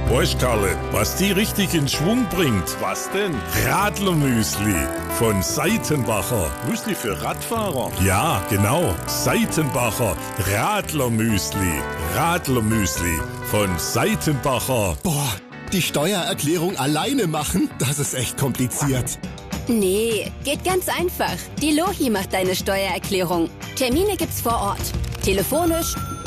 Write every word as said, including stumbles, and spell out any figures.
Weißt, Karle, was die richtig in Schwung bringt? Was denn? Radlermüsli von Seitenbacher. Müsli für Radfahrer? Ja, genau. Seitenbacher Radlermüsli. Radlermüsli von Seitenbacher. Boah, die Steuererklärung alleine machen, das ist echt kompliziert. Nee, geht ganz einfach. Die Lohi macht deine Steuererklärung. Termine gibt's vor Ort. Telefonisch,